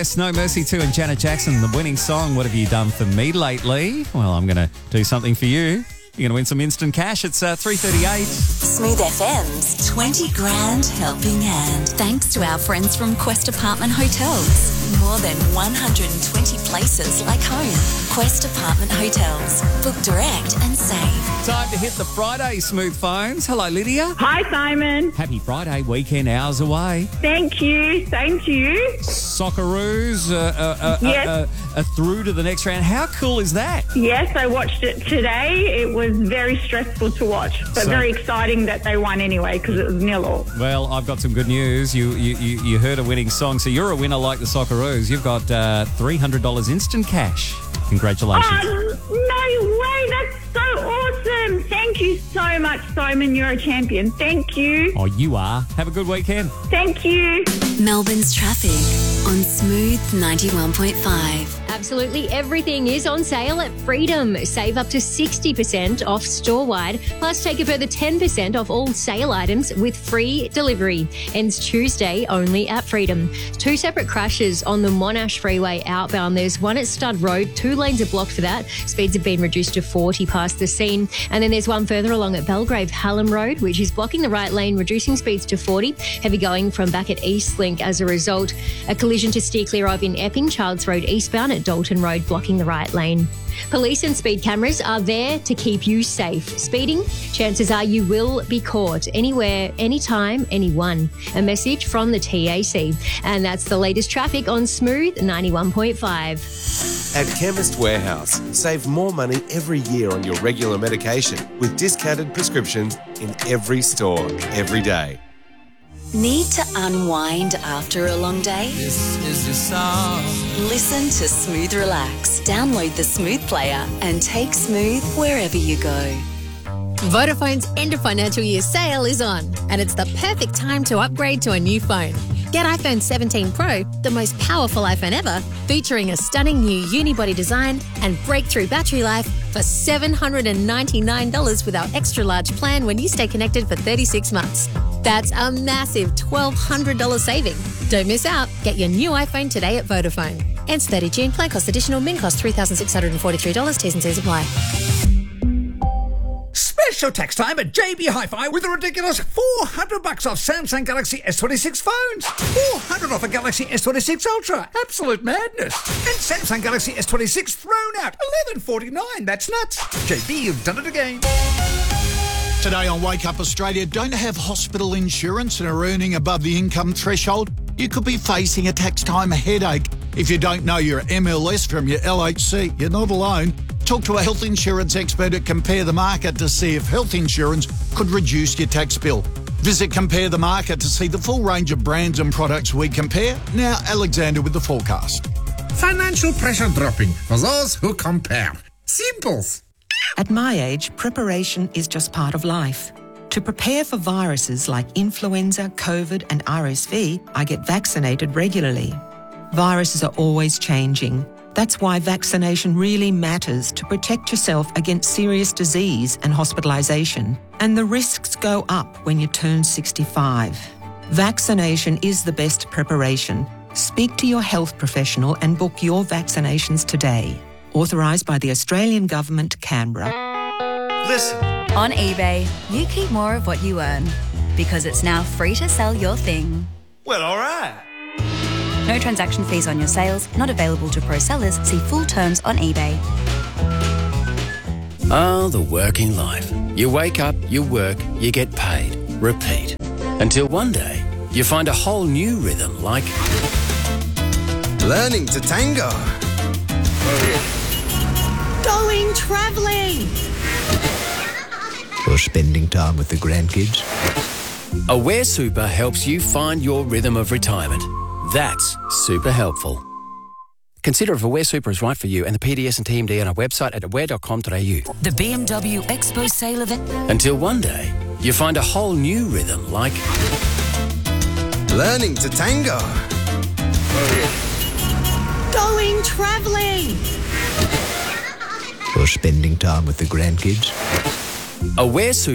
Yes, No Mercy 2 and Janet Jackson, the winning song, What Have You Done For Me Lately? Well, I'm going to do something for you. You're going to win some instant cash. It's 3:38. Smooth FM's 20 grand helping hand. Thanks to our friends from Quest Apartment Hotels. More than 120 places like home. Quest Apartment Hotels. Book direct and save. Time to hit the Friday Smooth phones. Hello, Lydia. Hi, Simon. Happy Friday, weekend hours away. Thank you. Same to you. Socceroos Yes. are through to the next round. How cool is that? Yes, I watched it today. It was very stressful to watch, but very exciting that they won anyway because it was 0-0. Well, I've got some good news. You heard a winning song, so you're a winner like the Socceroos. You've got $300 instant cash. Congratulations. No way. That's so awesome. Thank you so much, Simon. You're a champion. Thank you. Oh, you are. Have a good weekend. Thank you. Melbourne's traffic on Smooth 91.5. Absolutely everything is on sale at Freedom. Save up to 60% off store-wide, plus take a further 10% off all sale items with free delivery. Ends Tuesday only at Freedom. 2 separate crashes on the Monash Freeway outbound. There's one at Stud Road. 2 lanes are blocked for that. Speeds have been reduced to 40 past the scene. And then there's one further along at Belgrave Hallam Road, which is blocking the right lane, reducing speeds to 40. Heavy going from back at Eastlink as a result. A collision to steer clear of in Epping, Childs Road eastbound at Dalton Road, blocking the right lane. Police and speed cameras are there to keep you safe. Speeding, chances are you will be caught anywhere, anytime, anyone. A message from the TAC. And that's the latest traffic on Smooth 91.5. At Chemist Warehouse, save more money every year on your regular medication with discounted prescriptions in every store, every day. Need to unwind after a long day? This is your song. Listen to Smooth Relax. Download the Smooth player and take Smooth wherever you go. Vodafone's end of financial year sale is on, and it's the perfect time to upgrade to a new phone. Get iPhone 17 Pro, the most powerful iPhone ever, featuring a stunning new unibody design and breakthrough battery life for $799 with our extra large plan when you stay connected for 36 months. That's a massive $1,200 saving. Don't miss out. Get your new iPhone today at Vodafone. Ends 30 June. Plan cost additional. Min cost $3,643. T's and C's apply. Special tax time at JB Hi-Fi with a ridiculous $400 off Samsung Galaxy S26 phones. $400 off a Galaxy S26 Ultra. Absolute madness. And Samsung Galaxy S26 thrown out. $1149. That's nuts. JB, you've done it again. Today on Wake Up Australia, don't have hospital insurance and are earning above the income threshold? You could be facing a tax time headache. If you don't know your MLS from your LHC, you're not alone. Talk to a health insurance expert at Compare the Market to see if health insurance could reduce your tax bill. Visit Compare the Market to see the full range of brands and products we compare. Now, Alexander with the forecast. Financial pressure dropping for those who compare. Simples. At my age, preparation is just part of life. To prepare for viruses like influenza, COVID and RSV, I get vaccinated regularly. Viruses are always changing. That's why vaccination really matters to protect yourself against serious disease and hospitalisation. And the risks go up when you turn 65. Vaccination is the best preparation. Speak to your health professional and book your vaccinations today. Authorised by the Australian Government, Canberra. Listen. On eBay, you keep more of what you earn because it's now free to sell your thing. Well, all right. No transaction fees on your sales, not available to pro sellers. See full terms on eBay. Ah, the working life. You wake up, you work, you get paid. Repeat. Until one day, you find a whole new rhythm like Learning to tango. Going travelling. Or spending time with the grandkids. Aware Super helps you find your rhythm of retirement. That's super helpful. Consider if Aware Super is right for you and the PDS and TMD on our website at aware.com.au. The BMW Expo sale event. Until one day, you find a whole new rhythm like Learning to tango. Going travelling. Or spending time with the grandkids. Aware Super.